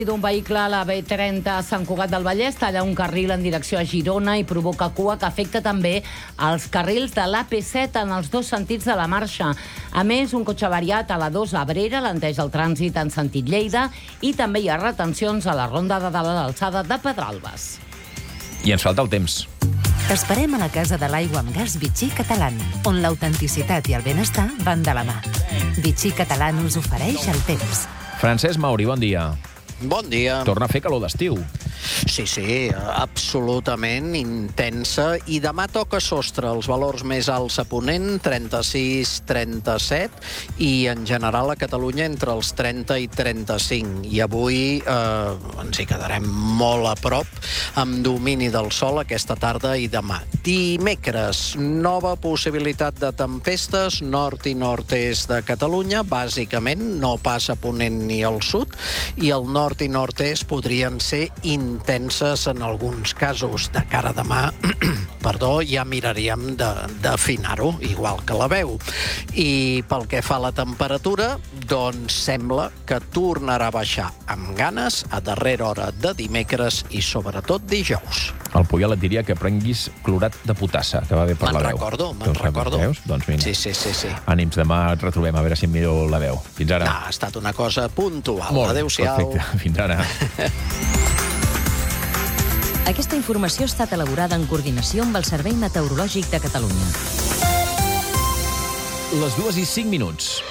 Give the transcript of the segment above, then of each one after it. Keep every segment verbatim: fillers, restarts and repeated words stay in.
D'un vehicle a la B trenta a Sant Cugat del Vallès talla un carril en direcció a Girona i provoca cua que afecta també els carrils de l'A P set en els dos sentits de la marxa. A més, un cotxe avariat a la dos a Abrera alenteix el trànsit en sentit Lleida i també hi ha retencions a la ronda de dalt a l'alçada de Pedralbes. I ens falta el temps. T'esperem a la Casa de l'Aigua amb Gas Vichy Catalán, on l'autenticitat i el benestar van de la mà. Vichy Catalán us ofereix el temps. Francesc Mauri, bon dia. Bon dia. Torna a fer calor d'estiu. Sí, sí, absolutament intensa. I demà toca sostre, els valors més alts a Ponent, trenta-sis trenta-set, i en general a Catalunya entre els trenta i trenta-cinc. I avui eh, ens hi quedarem molt a prop, amb domini del sol aquesta tarda i demà. Dimecres, nova possibilitat de tempestes, nord i nord-est de Catalunya, bàsicament, no passa a Ponent ni al sud, i el nord i nord-est podrien ser intenses en alguns casos. De cara a demà, perdó, ja miraríem d'afinar-ho, igual que la veu. I pel que fa a la temperatura, doncs sembla que tornarà a baixar amb ganes a darrera hora de dimecres i sobretot dijous. El Puyol et diria que prenguis clorat de potassa, que va bé per la veu. Me'n recordo, me'n recordo. Veus? Doncs mira. Sí, sí, sí, sí. Ànims, demà et retrobem, a veure si em miro la veu. Fins ara. No, ha estat una cosa puntual. Molt bé, Adéu-siau. perfecte. Fins ara. Aquesta informació ha estat elaborada en coordinació amb el Servei Meteorològic de Catalunya. Les dues i cinc minuts.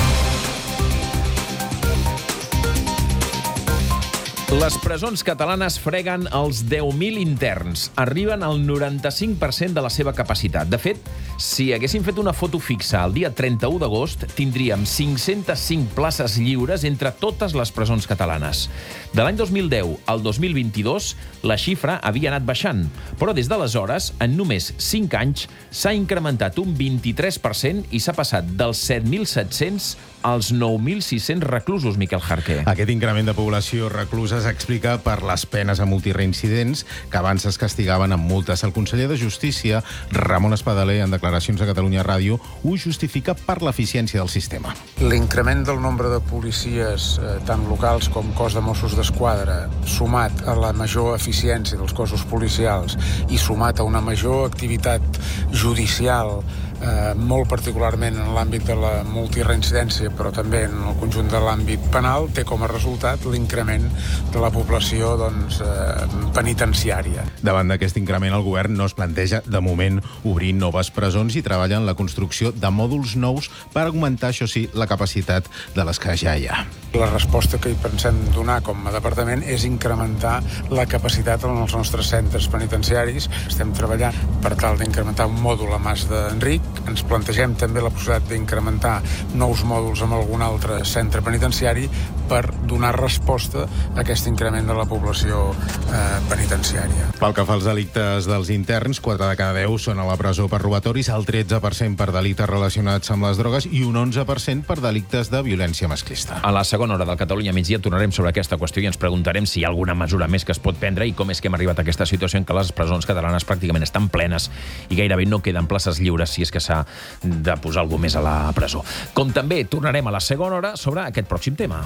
Les presons catalanes freguen els deu mil interns. Arriben al noranta-cinc per cent de la seva capacitat. De fet, si haguéssim fet una foto fixa el dia trenta-u d'agost, tindríem cinc-centes cinc places lliures entre totes les presons catalanes. De l'any dos mil deu al dos mil vint-i-dos, la xifra havia anat baixant, però des d'aleshores, en només cinc anys, s'ha incrementat un vint-i-tres per cent i s'ha passat dels set mil set-cents als nou mil sis-cents reclusos, Miquel Jarqué. Aquest increment de població reclusa s'explica per les penes a multireincidents que abans es castigaven amb multes. El conseller de Justícia, Ramon Espadaler, en declaracions a Catalunya Ràdio, ho justifica per l'eficiència del sistema. L'increment del nombre de policies, eh, tant locals com cos de Mossos d'Esquadra, sumat a la major eficiència dels cossos policials i sumat a una major activitat judicial, eh, molt particularment en l'àmbit de la multireincidència, però també en el conjunt de l'àmbit penal, té com a resultat l'increment de la població doncs, eh, penitenciària. Davant d'aquest increment, el govern no es planteja, de moment, obrir noves presons i treballa en la construcció de mòduls nous per augmentar, això sí, la capacitat de les que ja hi ha. La resposta que hi pensem donar com a departament és incrementar la capacitat en els nostres centres penitenciaris. Estem treballant per tal d'incrementar un mòdul a Mas d'Enric. Ens plantegem també la possibilitat d'incrementar nous mòduls en algun altre centre penitenciari per donar resposta a aquest increment de la població eh, penitenciària. Pel que fa als delictes dels interns, quatre de cada deu són a la presó per robatoris, el tretze per cent per delictes relacionats amb les drogues i un onze per cent per delictes de violència masclista. A la segona hora del Catalunya migdia tornarem sobre aquesta qüestió i ens preguntarem si hi ha alguna mesura més que es pot prendre i com és que hem arribat a aquesta situació en què les presons catalanes pràcticament estan plenes i gairebé no queden places lliures si és que s'ha de posar algú més a la presó. Com també tornarem a la segona hora sobre aquest pròxim tema.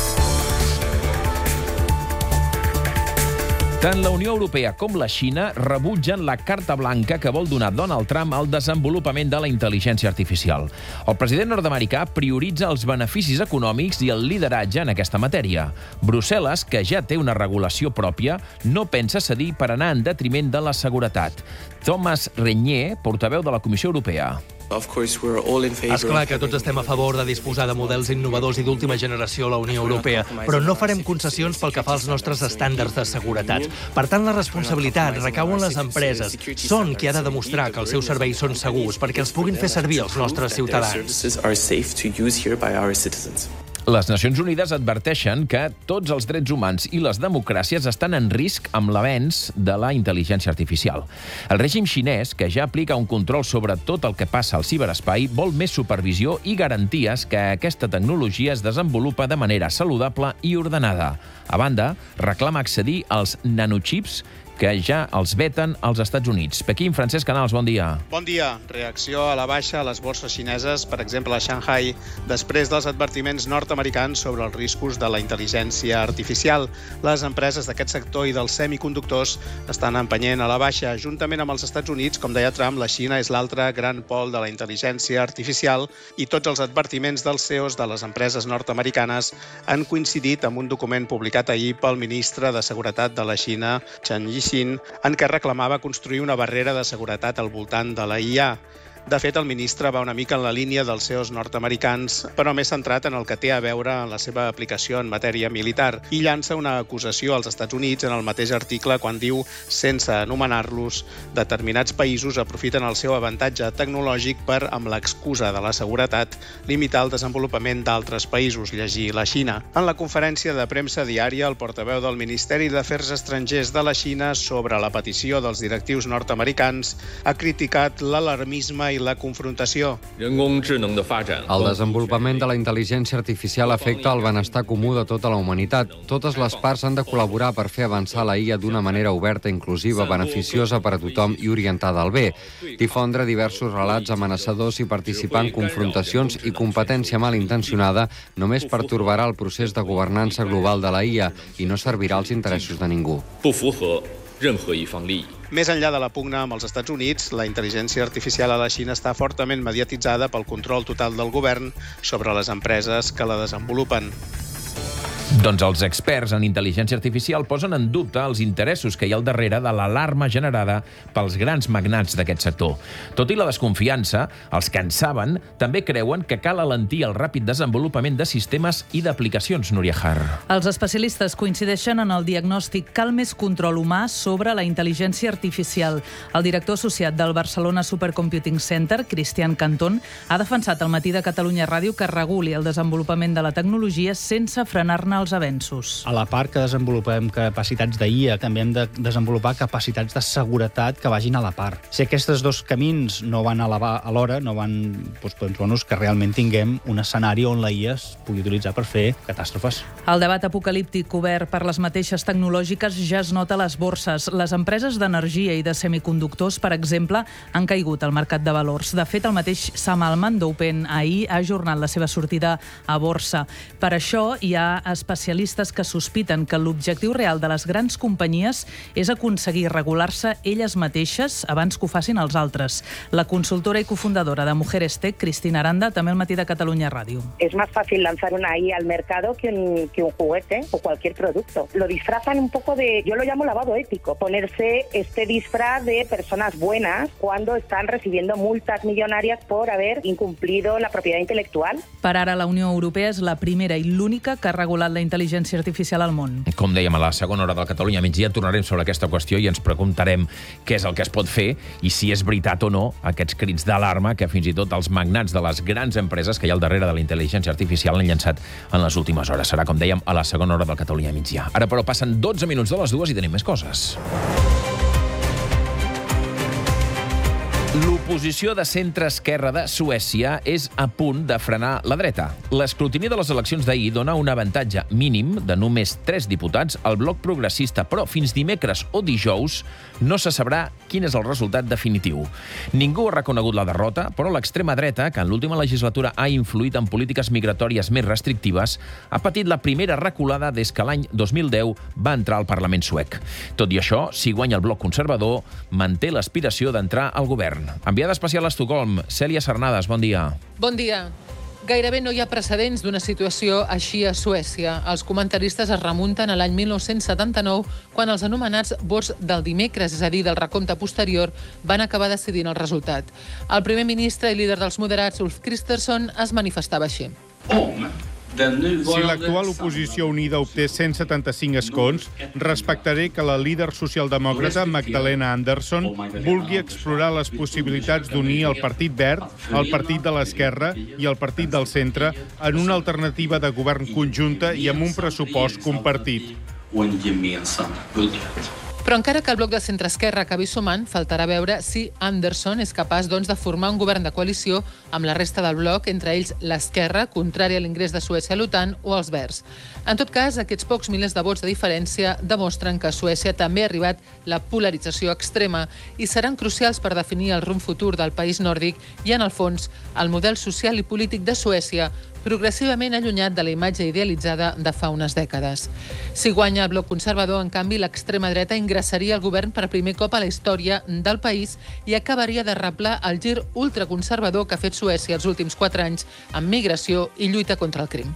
Tant la Unió Europea com la Xina rebutgen la carta blanca que vol donar Donald Trump al desenvolupament de la intel·ligència artificial. El president nord-americà prioritza els beneficis econòmics i el lideratge en aquesta matèria. Brussel·les, que ja té una regulació pròpia, no pensa cedir per anar en detriment de la seguretat. Thomas Reynier, portaveu de la Comissió Europea. És clar que tots estem a favor de disposar de models innovadors i d'última generació a la Unió Europea, però no farem concessions pel que fa als nostres estàndards de seguretat. Per tant, la responsabilitat recau en les empreses. Són qui ha de demostrar que els seus serveis són segurs perquè els puguin fer servir els nostres ciutadans. Les Nacions Unides adverteixen que tots els drets humans i les democràcies estan en risc amb l'avenç de la intel·ligència artificial. El règim xinès, que ja aplica un control sobre tot el que passa al ciberespai, vol més supervisió i garanties que aquesta tecnologia es desenvolupa de manera saludable i ordenada. A banda, reclama accedir als nanochips que ja els veten als Estats Units. Pequín, Francesc Canals, bon dia. Bon dia. Reacció a la baixa a les borses xineses, per exemple a Shanghai, després dels advertiments nord-americans sobre els riscos de la intel·ligència artificial. Les empreses d'aquest sector i dels semiconductors estan empenyent a la baixa. Juntament amb els Estats Units, com deia Trump, la Xina és l'altre gran pol de la intel·ligència artificial i tots els advertiments dels C E Os de les empreses nord-americanes han coincidit amb un document publicat ahir pel ministre de Seguretat de la Xina, Chen Yixin, en què reclamava construir una barrera de seguretat al voltant de la I A. De fet, el ministre va una mica en la línia dels C E Os nord-americans, però més centrat en el que té a veure en la seva aplicació en matèria militar, i llança una acusació als Estats Units en el mateix article quan diu, sense anomenar-los, determinats països aprofiten el seu avantatge tecnològic per, amb l'excusa de la seguretat, limitar el desenvolupament d'altres països, llegir la Xina. En la conferència de premsa diària, el portaveu del Ministeri d'Afers Estrangers de la Xina sobre la petició dels directius nord-americans ha criticat l'alarmisme i la confrontació. El desenvolupament de la intel·ligència artificial afecta el benestar comú de tota la humanitat. Totes les parts han de col·laborar per fer avançar la I A d'una manera oberta, inclusiva, beneficiosa per a tothom i orientada al bé. Difondre diversos relats amenaçadors i participar en confrontacions i competència malintencionada només pertorbarà el procés de governança global de la I A i no servirà als interessos de ningú. Més enllà de la pugna amb els Estats Units, la intel·ligència artificial a la Xina està fortament mediatitzada pel control total del govern sobre les empreses que la desenvolupen. Doncs els experts en intel·ligència artificial posen en dubte els interessos que hi ha al darrere de l'alarma generada pels grans magnats d'aquest sector. Tot i la desconfiança, els que en saben també creuen que cal alentir el ràpid desenvolupament de sistemes i d'aplicacions, Núria Har. Els especialistes coincideixen en el diagnòstic. Cal més control humà sobre la intel·ligència artificial. El director associat del Barcelona Supercomputing Center, Cristian Cantón, ha defensat al Matí de Catalunya Ràdio que reguli el desenvolupament de la tecnologia sense frenar-ne els avenços. A la part que desenvolupem capacitats d'I A, també hem de desenvolupar capacitats de seguretat que vagin a la part. Si aquests dos camins no van a l'hora, no van, doncs, doncs, que realment tinguem un escenari on la I A es pugui utilitzar per fer catàstrofes. El debat apocalíptic obert per les mateixes tecnològiques ja es nota a les borses. Les empreses d'energia i de semiconductors, per exemple, han caigut al mercat de valors. De fet, el mateix Sam Altman d'OpenAI ha ajornat la seva sortida a borsa. Per això hi ha especialistes que sospiten que l'objectiu real de les grans companyies és aconseguir regular-se elles mateixes abans que ho facin els altres. La consultora i cofundadora de Mujeres Tech, Cristina Aranda, també al Matí de Catalunya Ràdio. Es más fácil lanzar una I A al mercado que un, que un juguete o cualquier producto. Lo disfrazan un poco de, yo lo llamo lavado ético, ponerse este disfraz de personas buenas cuando están recibiendo multas millonarias por haber incumplido la propiedad intelectual. Per ara, la Unió Europea és la primera i l'única que ha regulat la intel·ligència artificial al món. Com dèiem, a la segona hora del Catalunya migdia tornarem sobre aquesta qüestió i ens preguntarem què és el que es pot fer i si és veritat o no aquests crits d'alarma que fins i tot els magnats de les grans empreses que hi ha al darrere de la intel·ligència artificial han llançat en les últimes hores. Serà, com dèiem, a la segona hora del Catalunya migdia. Ara, però, passen dotze minuts de les dues i tenim més coses. L'oposició de centre-esquerra de Suècia és a punt de frenar la dreta. L'escrutini de les eleccions d'ahir dona un avantatge mínim de només tres diputats al bloc progressista, però fins dimecres o dijous no se sabrà quin és el resultat definitiu. Ningú ha reconegut la derrota, però l'extrema dreta, que en l'última legislatura ha influït en polítiques migratòries més restrictives, ha patit la primera reculada des que l'any dos mil deu va entrar al Parlament suec. Tot i això, si guanya el bloc conservador, manté l'aspiració d'entrar al govern. Enviada especial a Estocolm, Cèlia Sarnades, bon dia. Bon dia. Gairebé no hi ha precedents d'una situació així a Suècia. Els comentaristes es remunten a l'any mil nou-cents setanta-nou, quan els anomenats vots del dimecres, és a dir, del recompte posterior, van acabar decidint el resultat. El primer ministre i líder dels moderats, Ulf Kristersson, es manifestava així. Si l'actual oposició unida obté cent setanta-cinc escons, respectaré que la líder socialdemòcrata Magdalena Andersson vulgui explorar les possibilitats d'unir el Partit Verd, el Partit de l'Esquerra i el Partit del Centre en una alternativa de govern conjunta i amb un pressupost compartit. Però encara que el bloc de centre-esquerra acabi sumant, faltarà veure si Andersson és capaç doncs, de formar un govern de coalició amb la resta del bloc, entre ells l'esquerra, contrària a l'ingrés de Suècia a l'OTAN, o els verds. En tot cas, aquests pocs milers de vots de diferència demostren que a Suècia també ha arribat la polarització extrema i seran crucials per definir el rumb futur del país nòrdic i, en el fons, el model social i polític de Suècia, progressivament allunyat de la imatge idealitzada de fa unes dècades. Si guanya el bloc conservador, en canvi, l'extrema dreta ingressaria al govern per primer cop a la història del país i acabaria de reblar el gir ultraconservador que ha fet Suècia els últims quatre anys amb migració i lluita contra el crim.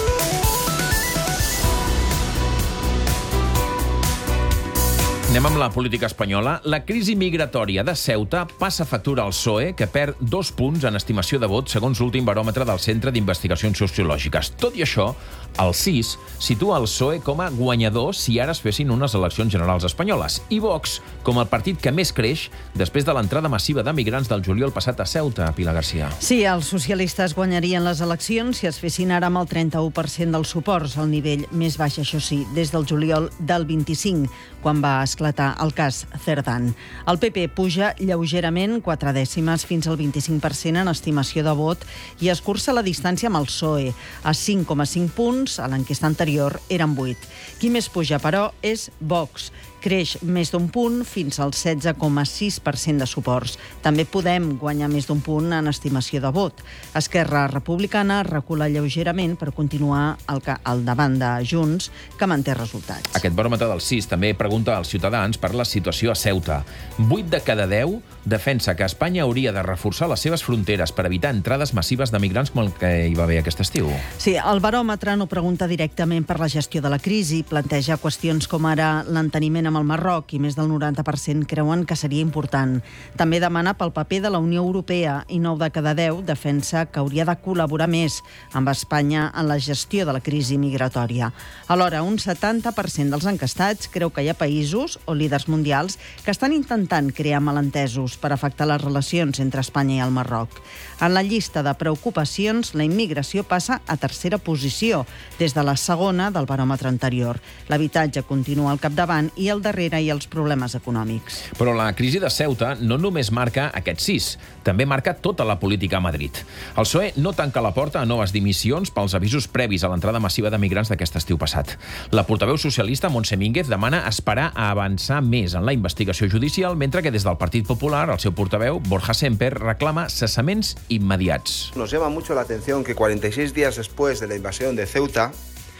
Anem amb la política espanyola. La crisi migratòria de Ceuta passa factura al P S O E, que perd dos punts en estimació de vot segons l'últim baròmetre del Centre d'Investigacions Sociològiques. Tot i això, el C I S situa el P S O E com a guanyador si ara es fessin unes eleccions generals espanyoles i Vox com el partit que més creix després de l'entrada massiva de migrants del juliol passat a Ceuta, Pilar García. Sí, els socialistes guanyarien les eleccions si es fessin ara amb el trenta-u per cent dels suports, el nivell més baix, això sí, des del juliol del vint-i-cinc, quan va esclatar el cas Cerdán. El P P puja lleugerament quatre dècimes fins al vint-i-cinc per cent en estimació de vot i escurça la distància amb el P S O E. A cinc coma cinc punts, a l'enquesta anterior eren vuit. Qui més puja, però, és Vox. Creix més d'un punt fins al setze coma sis per cent de suports. També Podem guanyar més d'un punt en estimació de vot. Esquerra Republicana recula lleugerament per continuar al, al davant de Junts, que manté resultats. Aquest baròmetre del C I S també pregunta als ciutadans per la situació a Ceuta. vuit de cada deu defensa que Espanya hauria de reforçar les seves fronteres per evitar entrades massives de migrants com el que hi va haver aquest estiu. Sí, el baròmetre no pregunta directament per la gestió de la crisi, planteja qüestions com ara l'enteniment amb el Marroc i més del noranta per cent creuen que seria important. També demana pel paper de la Unió Europea i nou de cada deu defensa que hauria de col·laborar més amb Espanya en la gestió de la crisi migratòria. Alhora, un setanta per cent dels encastats creu que hi ha països o líders mundials que estan intentant crear malentesos per afectar les relacions entre Espanya i el Marroc. En la llista de preocupacions, la immigració passa a tercera posició, des de la segona del baròmetre anterior. L'habitatge continua al capdavant i al darrere hi ha els problemes econòmics. Però la crisi de Ceuta no només marca aquest C I S, també marca tota la política a Madrid. El P S O E no tanca la porta a noves dimissions pels avisos previs a l'entrada massiva de migrants d'aquest estiu passat. La portaveu socialista, Montse Mínguez, demana esperar a avançar més en la investigació judicial, mentre que des del Partit Popular, el seu portaveu, Borja Semper, reclama cessaments inmediats. Nos llama mucho la atención que cuarenta y seis días después de la invasión de Ceuta,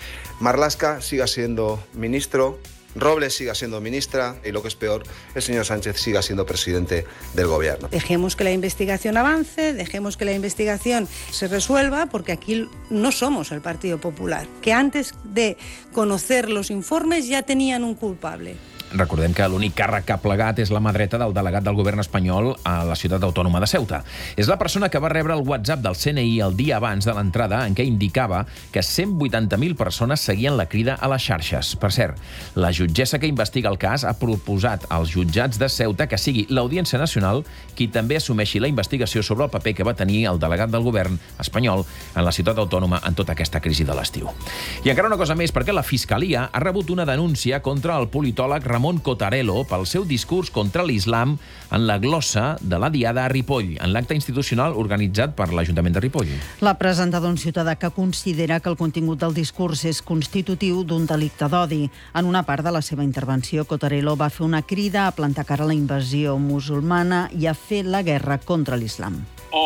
Marlaska siga siendo ministro, Robles siga siendo ministra y, lo que es peor, el señor Sánchez siga siendo presidente del gobierno. Dejemos que la investigación avance, dejemos que la investigación se resuelva, porque aquí no somos el Partido Popular, que antes de conocer los informes ya tenían un culpable. Recordem que l'únic càrrec que ha plegat és la mà dreta del delegat del govern espanyol a la ciutat autònoma de Ceuta. És la persona que va rebre el WhatsApp del C N I el dia abans de l'entrada, en què indicava que cent vuitanta mil persones seguien la crida a les xarxes. Per cert, la jutgessa que investiga el cas ha proposat als jutjats de Ceuta que sigui l'Audiència Nacional qui també assumeixi la investigació sobre el paper que va tenir el delegat del govern espanyol en la ciutat autònoma en tota aquesta crisi de l'estiu. I encara una cosa més, perquè la Fiscalia ha rebut una denúncia contra el politòleg Ramon Cottarello pel seu discurs contra l'islam en la glossa de la Diada a Ripoll, en l'acte institucional organitzat per l'Ajuntament de Ripoll. La presentador un ciutadà que considera que el contingut del discurs és constitutiu d'un delicte d'odi. En una part de la seva intervenció, Cottarello va fer una crida a plantar cara a la invasió musulmana i a fer la guerra contra l'islam.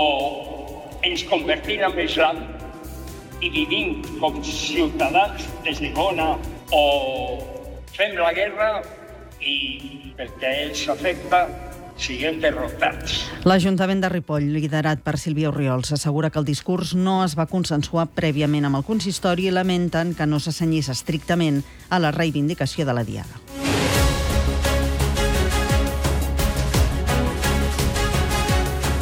O ens convertim en l'islam i vivim com ciutadans de segona, o fem la guerra i perquè ells afecta siguem derrotats. L'Ajuntament de Ripoll, liderat per Sílvia Orriols, assegura que el discurs no es va consensuar prèviament amb el consistori i lamenten que no s'assenyís estrictament a la reivindicació de la Diada.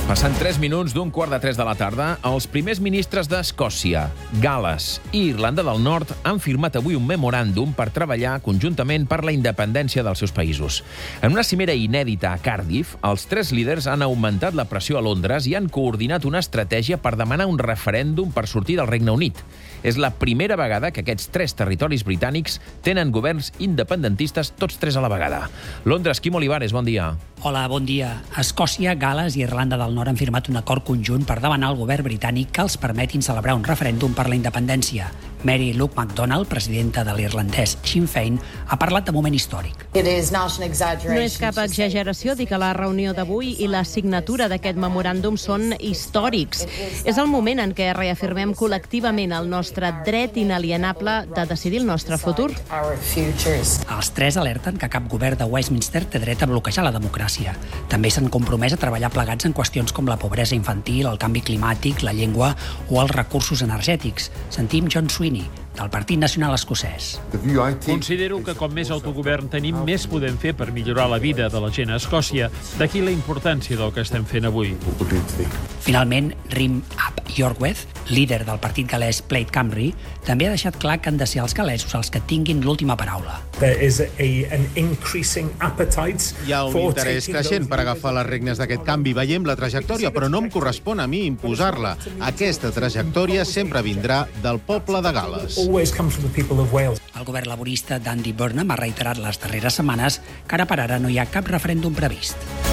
Passant tres minuts d'un quart de tres de la tarda, els primers ministres d'Escòcia, Gal·les i Irlanda del Nord han firmat avui un memoràndum per treballar conjuntament per la independència dels seus països. En una cimera inèdita a Cardiff, els tres líders han augmentat la pressió a Londres i han coordinat una estratègia per demanar un referèndum per sortir del Regne Unit. És la primera vegada que aquests tres territoris britànics tenen governs independentistes, tots tres a la vegada. Londres, Quim Olivares, bon dia. Hola, bon dia. Escòcia, Gal·les i Irlanda del Nord han firmat un acord conjunt per demanar al govern britànic que els permetin celebrar un referèndum per la independència. Mary Luke MacDonald, presidenta de l'irlandès Sinn Féin, ha parlat de moment històric. No és cap exageració dir que la reunió d'avui i la signatura d'aquest memoràndum són històrics. És el moment en què reafirmem col·lectivament el nostre dret inalienable de decidir el nostre futur. Els tres alerten que cap govern de Westminster té dret a bloquejar la democràcia. També s'han compromès a treballar plegats en qüestions com la pobresa infantil, el canvi climàtic, la llengua o els recursos energètics. Sentim John Sweeney, del Partit Nacional Escocès. Considero que com més autogovern tenim, més podem fer per millorar la vida de la gent a Escòcia. D'aquí la importància del que estem fent avui. Finalment, Rim Ap Yorgweth, líder del partit galès Plaid Cymru, també ha deixat clar que han de ser els galesos els que tinguin l'última paraula. Hi ha un interès creixent per agafar les regnes d'aquest canvi. Veiem la trajectòria, però no em correspon a mi imposar-la. Aquesta trajectòria sempre vindrà del poble de Gal·les. El govern laborista d'Andy Burnham ha reiterat les darreres setmanes que ara per ara no hi ha cap referèndum previst.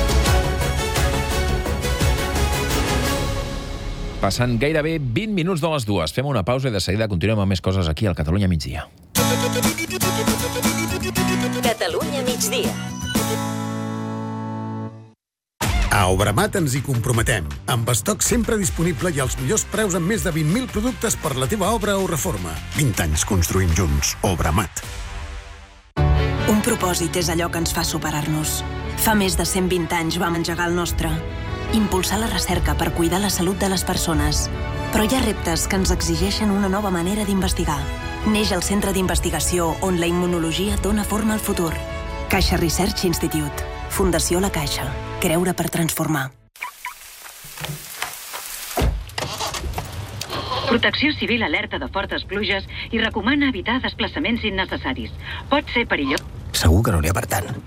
Passant gairebé vint minuts de les dues. Fem una pausa i de seguida continuem amb més coses aquí al Catalunya migdia. Catalunya migdia. A Obramat ens hi comprometem, amb estoc sempre disponible i als millors preus amb més de vint mil productes per la teva obra o reforma. vint anys construint junts. Obramat. Un propòsit és allò que ens fa superar-nos. Fa més de cent vint anys vam engegar el nostre. Impulsar la recerca per cuidar la salut de les persones. Però hi ha reptes que ens exigeixen una nova manera d'investigar. Neix el Centre d'Investigació on la immunologia dona forma al futur. Caixa Research Institute. Fundació La Caixa. Creure per transformar. Protecció Civil alerta de fortes pluges i recomana evitar desplaçaments innecessaris. Pot ser perillós. Segur que no n'hi ha per tant.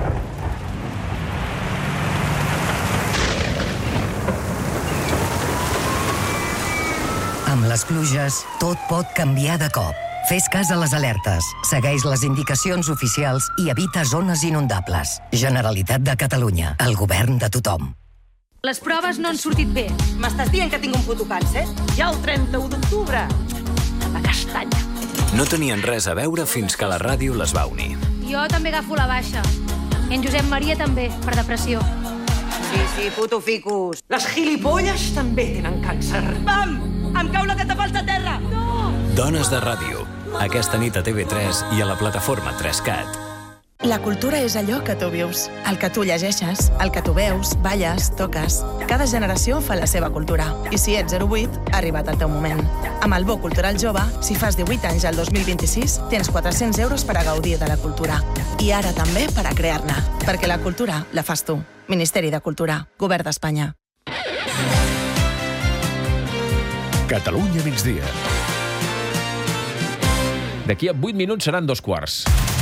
Amb les pluges, tot pot canviar de cop. Fes cas a les alertes, segueix les indicacions oficials i evita zones inundables. Generalitat de Catalunya, el govern de tothom. Les proves no han sortit bé. M'estàs dient que tinc un puto càncer? Ja el trenta-u d'octubre. La castanya. No tenien res a veure fins que la ràdio les va unir. Jo també agafo la baixa. I en Josep Maria també, per depressió. Sí, sí, puto ficus. Les gilipolles també tenen càncer. Pam! Em cau la catapalta a terra! No! Dones de ràdio. Aquesta nit a T V tres i a la plataforma tres cat. La cultura és allò que tu vius, el que tu llegeixes, el que tu veus, balles, toques. Cada generació fa la seva cultura. I si ets zero vuit, ha arribat el teu moment. Amb el Bo Cultural Jove, si fas divuit anys al dos mil vint-i-sis, tens quatre-cents euros per a gaudir de la cultura. I ara també per a crear-ne. Perquè la cultura la fas tu. Ministeri de Cultura. Govern d'Espanya. Catalunya migdia. D'aquí a vuit minuts seran dos quarts.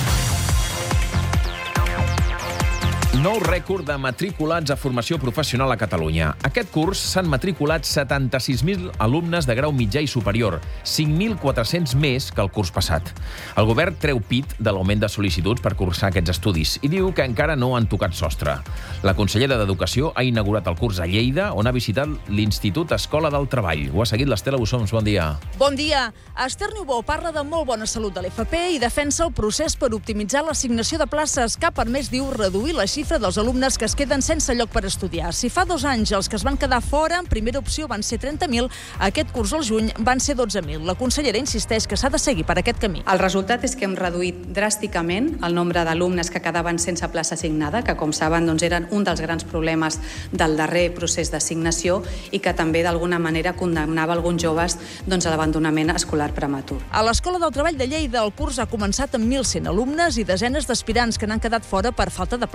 Nou rècord de matriculats a formació professional a Catalunya. Aquest curs s'han matriculat setanta-sis mil alumnes de grau mitjà i superior, cinc mil quatre-cents més que el curs passat. El govern treu pit de l'augment de sol·licituds per cursar aquests estudis i diu que encara no han tocat sostre. La consellera d'Educació ha inaugurat el curs a Lleida, on ha visitat l'Institut Escola del Treball. Ho ha seguit l'Estela Bussoms. Bon dia. Bon dia. Esther Niubó parla de molt bona salut de l'F P i defensa el procés per optimitzar l'assignació de places que ha permès, diu, reduir la xifra dels alumnes que es queden sense lloc per estudiar. Si fa dos anys els que es van quedar fora en primera opció van ser trenta mil, aquest curs al juny van ser dotze mil. La consellera insisteix que s'ha de seguir per aquest camí. El resultat és que hem reduït dràsticament el nombre d'alumnes que quedaven sense plaça assignada, que com saben doncs, eren un dels grans problemes del darrer procés d'assignació i que també d'alguna manera condemnava alguns joves doncs, a l'abandonament escolar prematur. A l'Escola del Treball de Lleida el curs ha començat amb mil cent alumnes i desenes d'aspirants que n'han quedat fora per falta de places.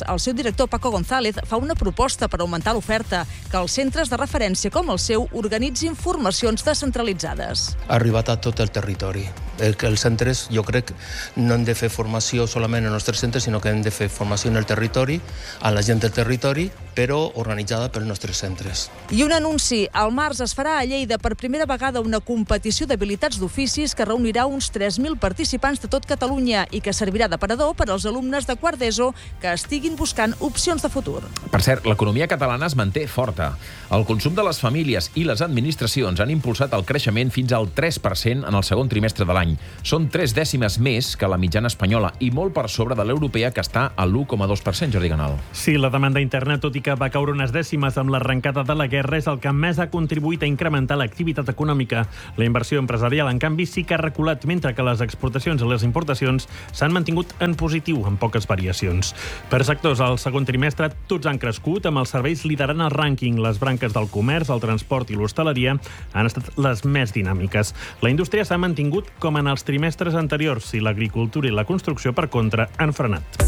el seu director Paco González fa una proposta per augmentar l'oferta, que els centres de referència com el seu organitzin formacions descentralitzades. Ha arribat a tot el territori. Els centres, jo crec, no hem de fer formació solament en els nostres centres, sinó que hem de fer formació en el territori, a la gent del territori, però organitzada pels nostres centres. I un anunci. Al març es farà a Lleida per primera vegada una competició d'habilitats d'oficis que reunirà uns tres mil participants de tot Catalunya i que servirà d'aparador per als alumnes de quart d'ESO que estiguin buscant opcions de futur. Per cert, l'economia catalana es manté forta. El consum de les famílies i les administracions han impulsat el creixement fins al tres per cent en el segon trimestre de l'any. Són tres dècimes més que la mitjana espanyola i molt per sobre de l'europea, que està a l'u coma dos per cent, Jordi Ganal. Sí, la demanda interna, tot i que va caure unes dècimes amb l'arrencada de la guerra, és el que més ha contribuït a incrementar l'activitat econòmica. La inversió empresarial, en canvi, sí que ha reculat, mentre que les exportacions i les importacions s'han mantingut en positiu, amb poques variacions. Per sectors, al segon trimestre tots han crescut, amb els serveis liderant el rànquing. Les branques del comerç, el transport i l'hostaleria han estat les més dinàmiques. La indústria s'ha mantingut com en els trimestres anteriors i l'agricultura i la construcció, per contra, han frenat.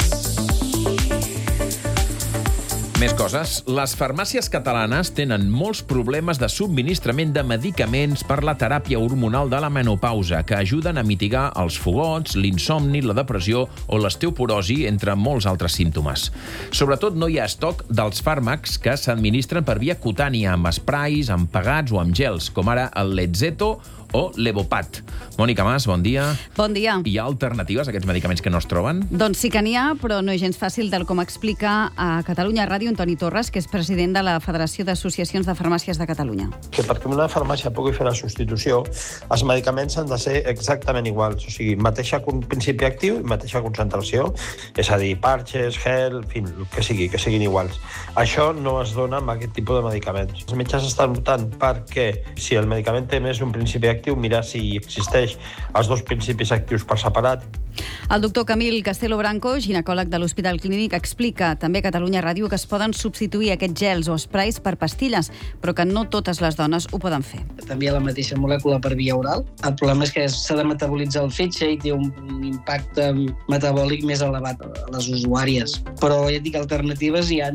Més coses. Les farmàcies catalanes tenen molts problemes de subministrament de medicaments per la teràpia hormonal de la menopausa, que ajuden a mitigar els fogots, l'insomni, la depressió o l'osteoporosi, entre molts altres símptomes. Sobretot no hi ha estoc dels fàrmacs que s'administren per via cutània, amb esprais, amb pegats o amb gels, com ara el Letzeto o l'Evopat. Mònica Mas, bon dia. Bon dia. Hi ha alternatives a aquests medicaments que no es troben? Doncs sí que n'hi ha, però no és gens fàcil, tal com explica a Catalunya Ràdio Antoni Torres, que és president de la Federació d'Associacions de Farmàcies de Catalunya. Que perquè una farmàcia pugui fer la substitució, els medicaments han de ser exactament iguals, o sigui, mateixa principi actiu i mateixa concentració, és a dir, parches, gel, en fi, el que sigui, que siguin iguals. Això no es dona amb aquest tipus de medicaments. Els metges estan notant perquè si el medicament té més un principi actiu, mirar si existeix els dos principis actius per separat. El doctor Camil Castelo Branco, ginecòleg de l'Hospital Clínic, explica també a Catalunya Ràdio que es poden substituir aquests gels o esprais per pastilles, però que no totes les dones ho poden fer. També hi ha la mateixa molècula per via oral. El problema és que s'ha de metabolitzar el fetge i té un impacte metabòlic més elevat a les usuàries. Però ja et dic, alternatives hi ha.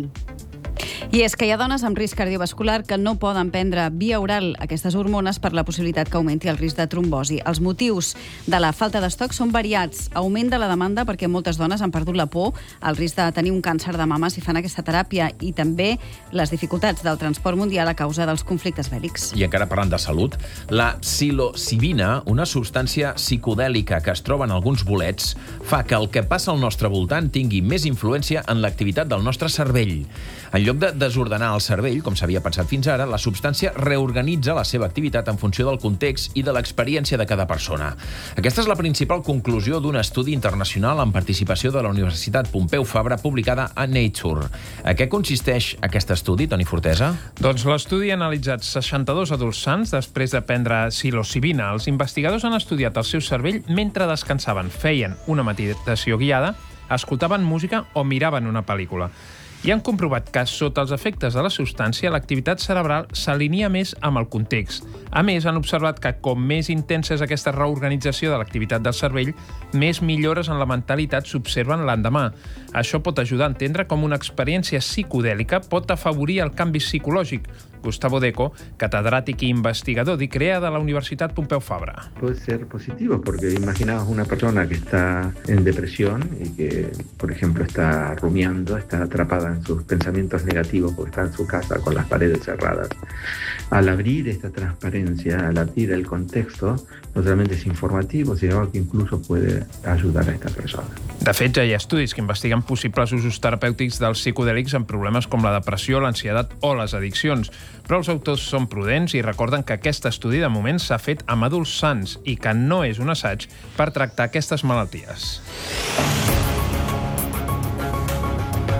I és que hi ha dones amb risc cardiovascular que no poden prendre via oral aquestes hormones per la possibilitat que augmenti el risc de trombosi. Els motius de la falta d'estoc són variats. Augment de la demanda perquè moltes dones han perdut la por al risc de tenir un càncer de mama si fan aquesta teràpia, i també les dificultats del transport mundial a causa dels conflictes bèl·lics. I encara parlant de salut, la psilocibina, una substància psicodèlica que es troba en alguns bolets, fa que el que passa al nostre voltant tingui més influència en l'activitat del nostre cervell. En lloc de desordenar el cervell, com s'havia pensat fins ara, la substància reorganitza la seva activitat en funció del context i de l'experiència de cada persona. Aquesta és la principal conclusió d'un estudi internacional amb participació de la Universitat Pompeu Fabra, publicada a Nature. A què consisteix aquest estudi, Toni Fortesa? Doncs l'estudi ha analitzat seixanta-dos adults sans després de prendre psilocibina. Els investigadors han estudiat el seu cervell mentre descansaven, feien una meditació guiada, escoltaven música o miraven una pel·lícula. I han comprovat que, sota els efectes de la substància, l'activitat cerebral s'alinea més amb el context. A més, han observat que, com més intensa és aquesta reorganització de l'activitat del cervell, més millores en la mentalitat s'observen l'endemà. Això pot ajudar a entendre com una experiència psicodèlica pot afavorir el canvi psicològic. Gustavo Deco, catedràtic i investigador d'ICREA de la Universitat Pompeu Fabra. Puede ser positivo porque imaginaos una persona que está en depresión y que, por ejemplo, está rumiando, está atrapada en sus pensamientos negativos porque está en su casa con las paredes cerradas. Al abrir esta transparencia, al abrir el contexto, no solamente es informativo, sino que incluso puede ayudar a esta persona. De fet, ja hi ha estudis que investiguen possibles usos terapèutics dels psicodèlics en problemes com la depressió, l'ansietat o les addiccions. Però els autors són prudents i recorden que aquest estudi de moment s'ha fet amb adults sans i que no és un assaig per tractar aquestes malalties.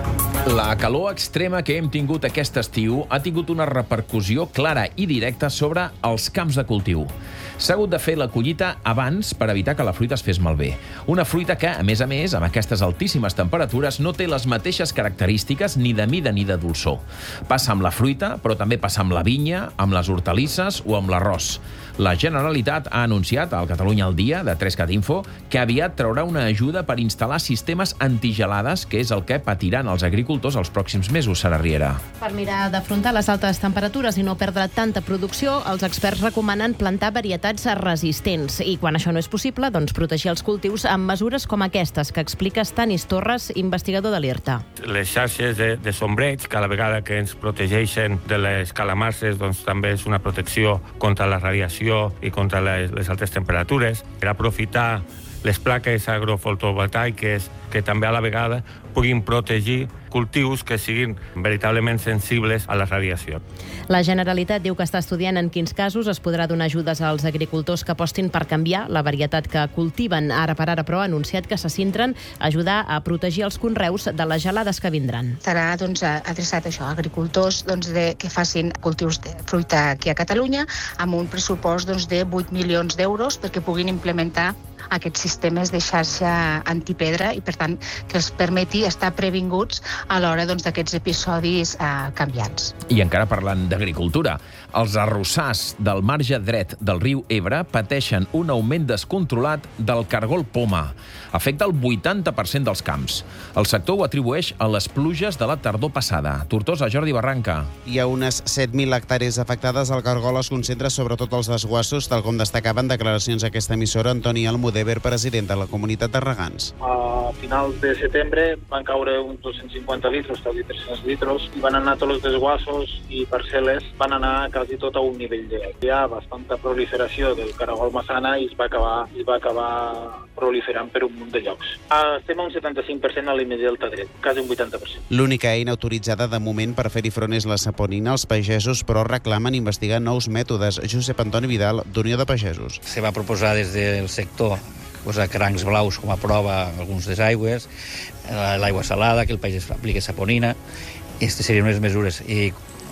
La calor extrema que hem tingut aquest estiu ha tingut una repercussió clara i directa sobre els camps de cultiu. S'ha hagut de fer la collita abans per evitar que la fruita es fes malbé. Una fruita que, a més a més, amb aquestes altíssimes temperatures, no té les mateixes característiques ni de mida ni de dolçor. Passa amb la fruita, però també passa amb la vinya, amb les hortalisses o amb l'arròs. La Generalitat ha anunciat al Catalunya al Dia, de tres cat info, que aviat traurà una ajuda per instal·lar sistemes antigelades, que és el que patiran els agricultors els pròxims mesos, Sara Riera. Per mirar d'afrontar les altes temperatures i no perdre tanta producció, els experts recomanen plantar varietats resistents. I quan això no és possible, doncs protegir els cultius amb mesures com aquestes que explica Stanis Torres, investigador de l'I R T A. Les xarxes de, de sombreig, que a la vegada que ens protegeixen de les calamarses, doncs també és una protecció contra la radiació i contra les, les altes temperatures, per aprofitar les plaques agrofotovoltaiques que també a la vegada puguin protegir cultius que siguin veritablement sensibles a la radiació. La Generalitat diu que està estudiant en quins casos es podrà donar ajudes als agricultors que apostin per canviar la varietat que cultiven. Ara per ara, però, ha anunciat que se centren a ajudar a protegir els conreus de les gelades que vindran. Estarà doncs, adreçat això, a agricultors doncs, de, que facin cultius de fruita aquí a Catalunya amb un pressupost doncs, de vuit milions d'euros perquè puguin implementar aquests sistemes de xarxa antipedra i, per tant, que els permeti estar previnguts a l'hora doncs, d'aquests episodis eh, canviants. I encara parlant d'agricultura, els arrossars del marge dret del riu Ebre pateixen un augment descontrolat del cargol poma. Afecta el vuitanta per cent dels camps. El sector ho atribueix a les pluges de la tardor passada. Tortosa, Jordi Barranca. Hi ha unes set mil hectàrees afectades. El cargol es concentra sobretot als desguassos, tal com destacaven declaracions a aquesta emissora Antoni Almudever, president de la comunitat de regants. A finals de setembre van caure uns dos-cents cinquanta litres, quasi tres-cents litres, i van anar tots els desguassos i parcel·les, van anar quasi tot a un nivell de... Hi ha bastanta proliferació del caragol massana i es va acabar, es va acabar proliferant per un munt de llocs. Estem a un setanta-cinc per cent a l'I M Delta dret, quasi un vuitanta per cent. L'única eina autoritzada de moment per fer-hi front és la saponina. Els pagesos, però, reclamen investigar nous mètodes. Josep Antoni Vidal, d'Unió de Pagesos. Se va proposar des del sector posar crancs blaus com a prova alguns desaigües, l'aigua salada, que el pagès apliqui saponina. Aquestes serien unes mesures. I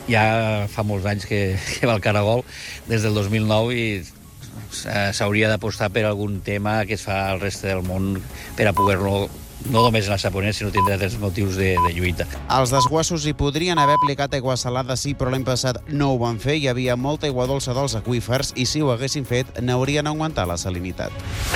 ja fa molts anys que, que va el caragol, des del dos mil nou, i s'hauria d'apostar per algun tema que es fa al reste del món per a poder-lo no només en la saponera, sinó tindrà tres motius de, de lluita. Els desguassos hi podrien haver aplicat aigua salada, sí, però l'any passat no ho van fer. Hi havia molta aigua dolça dels aqüífers i si ho haguessin fet, n'haurien augmentat la salinitat.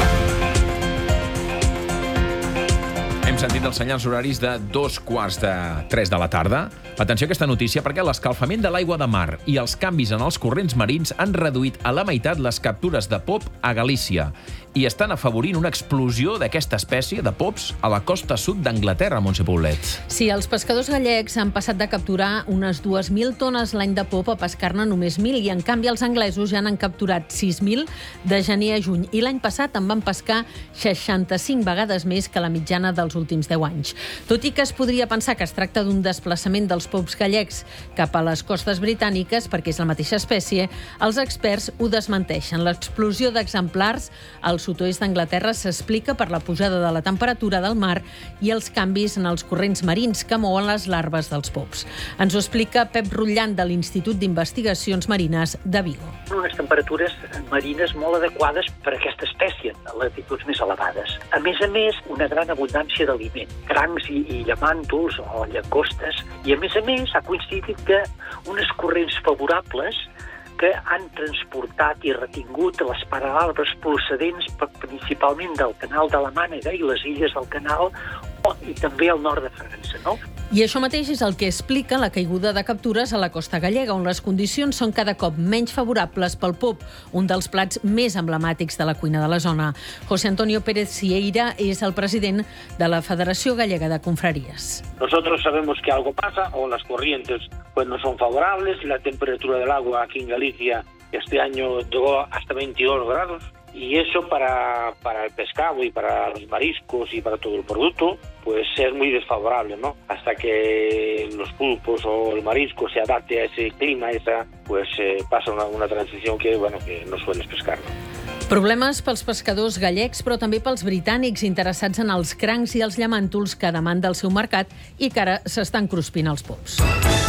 Hem sentit els senyals horaris de dos quarts de tres de la tarda. Atenció a aquesta notícia perquè l'escalfament de l'aigua de mar i els canvis en els corrents marins han reduït a la meitat les captures de pop a Galícia i estan afavorint una explosió d'aquesta espècie de pops a la costa sud d'Anglaterra, Montse Poblet. Sí, els pescadors gallecs han passat de capturar unes dues mil tones l'any de pop a pescar-ne només mil, i en canvi els anglesos ja n'han capturat sis mil de gener a juny, i l'any passat en van pescar seixanta-cinc vegades més que la mitjana dels últims deu anys. Tot i que es podria pensar que es tracta d'un desplaçament dels pops gallecs cap a les costes britàniques, perquè és la mateixa espècie, els experts ho desmenteixen. L'explosió d'exemplars al sud-oest d'Anglaterra s'explica per la pujada de la temperatura del mar i els canvis en els corrents marins que mouen les larves dels pops. Ens ho explica Pep Rutllant, de l'Institut d'Investigacions Marines de Vigo. Unes temperatures marines molt adequades per a aquesta espècie, a latituds més elevades. A més a més, una gran abundància d'aliment, crancs i, i llamàntols o llagostes, i a més a més ha coincidit que unes corrents favorables que han transportat i retingut les paràlabres procedents principalment del canal de la Mànega i les illes del canal, i també al nord de França, no? I això mateix és el que explica la caiguda de captures a la costa gallega, on les condicions són cada cop menys favorables pel pop, un dels plats més emblemàtics de la cuina de la zona. José Antonio Pérez Sieira és el president de la Federació Gallega de Confrarías. Nosotros sabemos que algo pasa, o las corrientes pues no son favorables, la temperatura del agua aquí en Galicia este año llegó hasta veintidós grados, y eso para, para el pescado y para los mariscos y para todo el producto, pues es muy desfavorable, ¿no? Hasta que los pulpos o el marisco se adapte a ese clima, esa, pues eh, pasa una, una transición que, bueno, que no sueles pescar, ¿no? Problemes pels pescadors gallecs, però també pels britànics interessats en els crancs i els llamàntols que demanda el seu mercat i que ara s'estan cruspint els pops.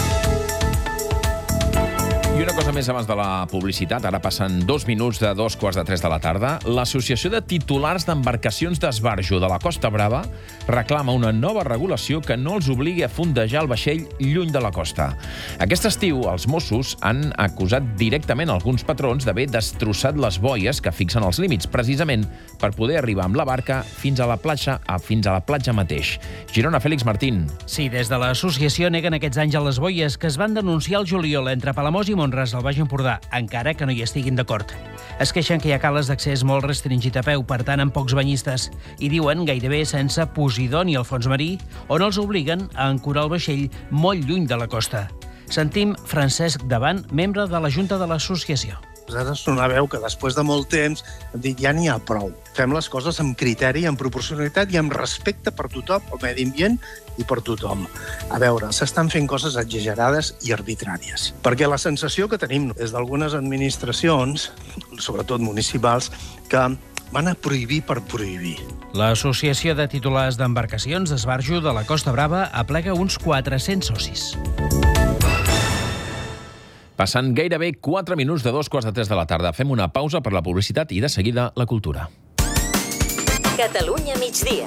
I una cosa més abans de la publicitat, ara passen dos minuts de dos quarts de tres de la tarda. L'Associació de Titulars d'Embarcacions d'Esbarjo de la Costa Brava reclama una nova regulació que no els obligui a fondejar el vaixell lluny de la costa. Aquest estiu, els Mossos han acusat directament alguns patrons d'haver destrossat les boies que fixen els límits, precisament per poder arribar amb la barca fins a la platja, fins a la platja mateix. Girona, Fèlix Martín. Sí, des de l'associació neguen aquests anys a les boies que es van denunciar al juliol entre Palamós i Mont-ras al Baix Empordà, encara que no hi estiguin d'acord. Es queixen que hi ha cales d'accés molt restringit a peu, per tant, amb pocs banyistes, i diuen gairebé sense Posidoni al fons marí, on els obliguen a ancorar el vaixell molt lluny de la costa. Sentim Francesc Davant, membre de la Junta de l'Associació. Ara és una veu que després de molt temps hem dit ja n'hi ha prou. Fem les coses amb criteri, amb proporcionalitat i amb respecte per tothom, el medi ambient i per tothom. A veure, s'estan fent coses exagerades i arbitràries. Perquè la sensació que tenim des d'algunes administracions, sobretot municipals, que van a prohibir per prohibir. L'Associació de Titulars d'Embarcacions d'Esbarjo de la Costa Brava aplega uns quatre-cents socis. Passen gairebé quatre minuts de dos quarts de tres de la tarda. Fem una pausa per la publicitat i de seguida la cultura. Catalunya migdia.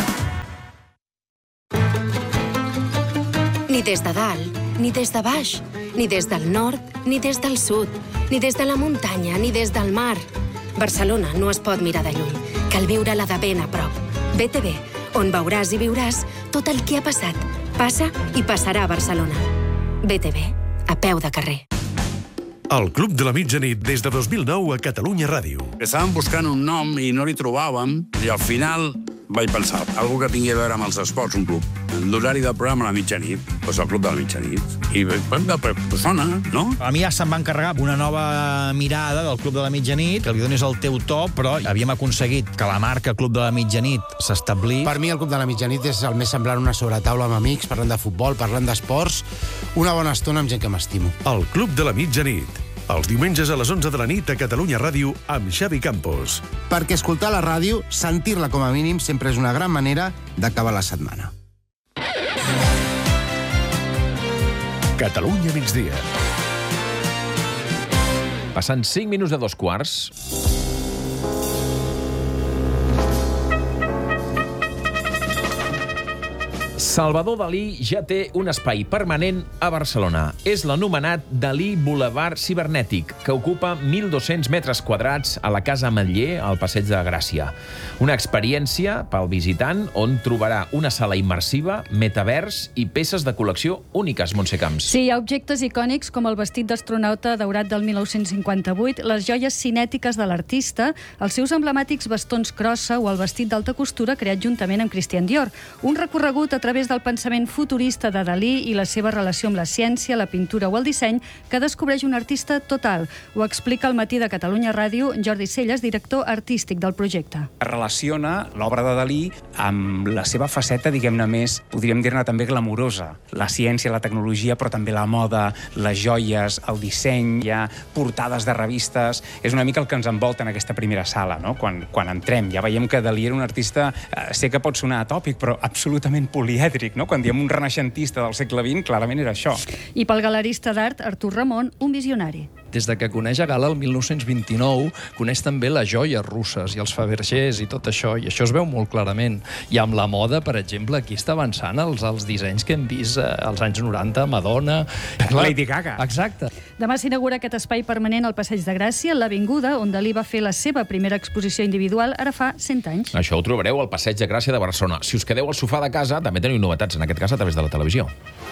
Ni des de dalt, ni des de baix, ni des del nord, ni des del sud, ni des de la muntanya, ni des del mar. Barcelona no es pot mirar de lluny. Cal viure-la de ben a prop. B T V, on veuràs i viuràs tot el que ha passat, passa i passarà a Barcelona. B T V, a peu de carrer. El Club de la Mitjanit des de dos mil nou a Catalunya Ràdio. Estàvem buscant un nom i no li trobàvem, i al final vaig pensar, algú que tingui a veure amb els esports, un club. L'horari del programa a la mitjanit, doncs el Club de la Mitjanit. I pues sona, no? A mi ja se'm va encarregar una nova mirada del Club de la Mitjanit, que li donis el teu to, però havíem aconseguit que la marca Club de la Mitjanit s'establís. Per mi el Club de la Mitjanit és el més semblant a una sobretaula amb amics, parlant de futbol, parlant d'esports, una bona estona amb gent que m'estimo. El Club de la Mitjanit. Els diumenges a les onze de la nit a Catalunya Ràdio amb Xavi Campos. Perquè escoltar la ràdio, sentir-la com a mínim, sempre és una gran manera d'acabar la setmana. Catalunya migdia. Passant cinc minuts de dos quarts. Salvador Dalí ja té un espai permanent a Barcelona. És l'anomenat Dalí Boulevard Cibernètic, que ocupa mil dos-cents metres quadrats a la Casa Ametller, al Passeig de Gràcia. Una experiència pel visitant on trobarà una sala immersiva, metavers i peces de col·lecció úniques, Montse Camps. Sí, hi ha objectes icònics com el vestit d'astronauta daurat del mil nou-cents cinquanta-vuit, les joies cinètiques de l'artista, els seus emblemàtics bastons crossa o el vestit d'alta costura creat juntament amb Christian Dior. Un recorregut a través del pensament futurista de Dalí i la seva relació amb la ciència, la pintura o el disseny que descobreix un artista total. Ho explica al Matí de Catalunya Ràdio Jordi Celles, director artístic del projecte. Relaciona l'obra de Dalí amb la seva faceta, diguem-ne més, podríem dir-ne també glamurosa. La ciència, la tecnologia, però també la moda, les joies, el disseny, hi ha portades de revistes. És una mica el que ens envolta en aquesta primera sala, no? Quan, quan entrem. Ja veiem que Dalí era un artista, eh, sé que pot sonar atòpic, però absolutament polièdric. No? Quan diem un renaixentista del segle vint, clarament era això. I pel galerista d'art Artur Ramon, un visionari. Des de que coneix a Gala el mil nou-cents vint-i-nou, coneix també les joies russes i els Fabergés i tot això, i això es veu molt clarament. I amb la moda, per exemple, aquí està avançant els, els dissenys que hem vist eh, als anys noranta, Madonna... Lady Gaga. Exacte. Demà s'inaugura aquest espai permanent al Passeig de Gràcia, l'Avinguda, on Dalí va fer la seva primera exposició individual, ara fa cent anys. Això ho trobareu al Passeig de Gràcia de Barcelona. Si us quedeu al sofà de casa, també teniu novetats, en aquest cas a través de la televisió.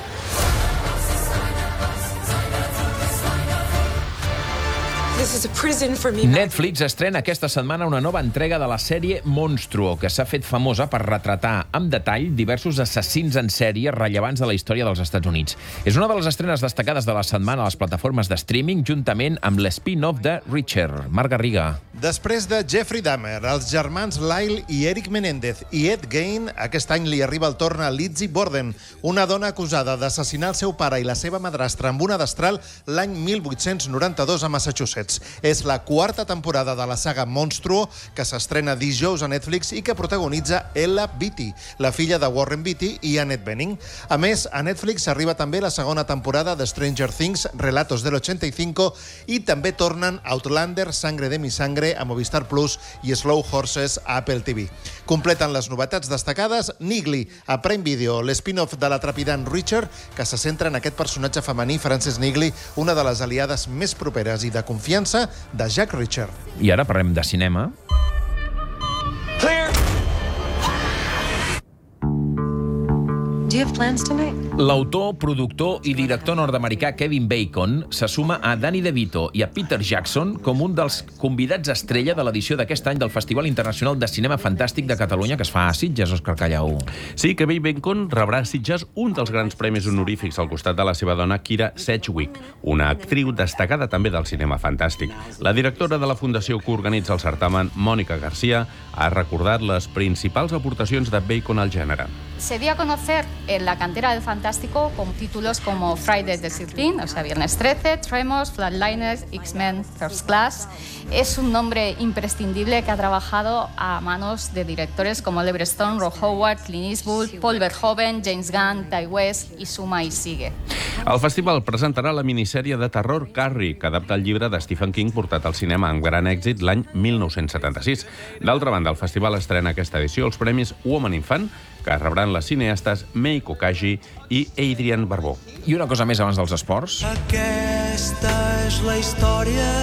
Netflix estrena aquesta setmana una nova entrega de la sèrie Monstruo, que s'ha fet famosa per retratar amb detall diversos assassins en sèrie rellevants de la història dels Estats Units. És una de les estrenes destacades de la setmana a les plataformes de streaming, juntament amb l'spin-off de Reacher. Marc Garriga. Després de Jeffrey Dahmer, els germans Lyle i Eric Menéndez i Ed Gein, aquest any li arriba el torn a Lizzie Borden, una dona acusada d'assassinar el seu pare i la seva madrastra amb una destral l'any mil vuit-cents noranta-dos a Massachusetts. Units. És la quarta temporada de la saga Monstruo, que s'estrena dijous a Netflix i que protagonitza Ella Beatty, la filla de Warren Beatty i Annette Bening. A més, a Netflix arriba també la segona temporada de Stranger Things, Relatos del ochenta y cinco, i també tornen Outlander, Sangre de mi sangre a Movistar Plus i Slow Horses a Apple T V. Completen les novetats destacades Nigli, a Prime Video, l'spin-off de la trepidant Reacher, que se centra en aquest personatge femení, Frances Nigli, una de les aliades més properes i de confiança de Jack Reacher. I ara parlem de cinema. Do you have plans tonight? L'autor, productor i director nord-americà Kevin Bacon se suma a Danny DeVito i a Peter Jackson com un dels convidats estrella de l'edició d'aquest any del Festival Internacional de Cinema Fantàstic de Catalunya, que es fa a Sitges, Òscar Callau. Sí, Kevin Bacon rebrà a Sitges un dels grans premis honorífics al costat de la seva dona Kira Sedgwick, una actriu destacada també del cinema fantàstic. La directora de la fundació que organitza el certamen, Mònica García, ha recordat les principals aportacions de Bacon al gènere. Se dio a conocer en la cantera del Fantástico con títulos como Friday the thirteenth, o sea, Viernes trece, Tremors, Flatliners, X-Men, First Class. Es un nombre imprescindible que ha trabajado a manos de directores como Oliver Stone, Ron Howard, Clint Eastwood, Paul Verhoeven, James Gunn, Ty West i suma i sigue. El festival presentarà la minissèrie de terror Carrie, que adapta el llibre de Stephen King portat al cinema amb gran èxit l'any mil nou-cents setanta-sis. D'altra banda, el festival estrena aquesta edició els premis Woman Infant, que rebran les cineastes Mei Kokagi i Adrienne Barbeau. I una cosa més abans dels esports. Aquesta és la història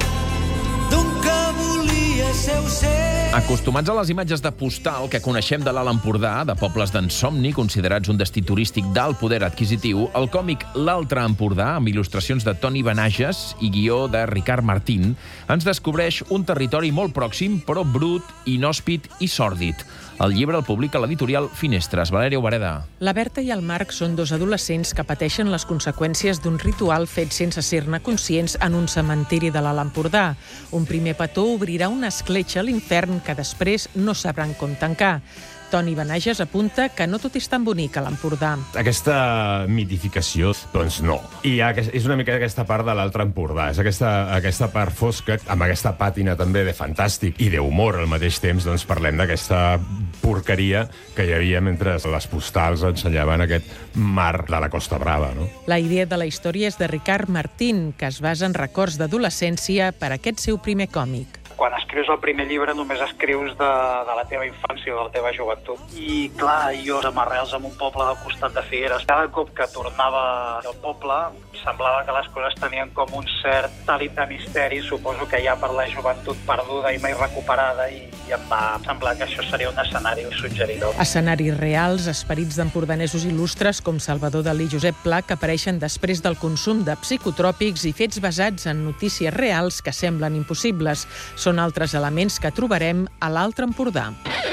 d'un que volia ser ocell. Acostumats a les imatges de postal que coneixem de l'Alt Empordà, de pobles d'ensomni considerats un destí turístic d'alt poder adquisitiu, el còmic L'Altre Empordà, amb il·lustracions de Toni Benages i guió de Ricard Martín, ens descobreix un territori molt pròxim, però brut, inhòspit i sòrdid. El llibre el publica l'editorial Finestres. Valèria Obereda. La Berta i el Marc són dos adolescents que pateixen les conseqüències d'un ritual fet sense ser-ne conscients en un cementiri de l'Alt Empordà. Un primer petó obrirà una escletxa a l'infern que després no sabran com tancar. Toni Benages apunta que no tot és tan bonic a l'Empordà. Aquesta mitificació, doncs no. I és una mica aquesta part de l'Altre Empordà. És aquesta, aquesta part fosca, amb aquesta pàtina també de fantàstic i d'humor al mateix temps, doncs parlem d'aquesta porqueria que hi havia mentre les postals ensenyaven aquest mar de la Costa Brava, no? La idea de la història és de Ricard Martín, que es basa en records d'adolescència per a aquest seu primer còmic. Quan escrius el primer llibre només escrius de, de la teva infància o de la teva joventut. I clar, jo amb arrels en un poble del costat de Figueres, cada cop que tornava al poble semblava que les coses tenien com un cert tàlit de misteri, suposo que ja per la joventut perduda i mai recuperada, i, i em va semblar que això seria un escenari suggeridor. Escenaris reals, esperits d'empordanesos il·lustres com Salvador Dalí i Josep Pla, que apareixen després del consum de psicotròpics i fets basats en notícies reals que semblen impossibles. Són altres elements que trobarem a l'Altre Empordà.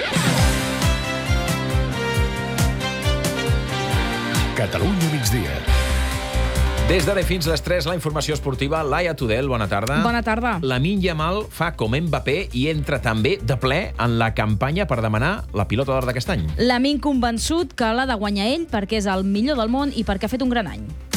Catalunya migdia. Des d'ara fins les tres, la informació esportiva. Laia Tudel, bona tarda. Bona tarda. Lamine Yamal fa com Mbappé i entra també de ple en la campanya per demanar la pilota d'or d'aquest any. Lamine convençut que l'ha de guanyar ell perquè és el millor del món i perquè ha fet un gran any.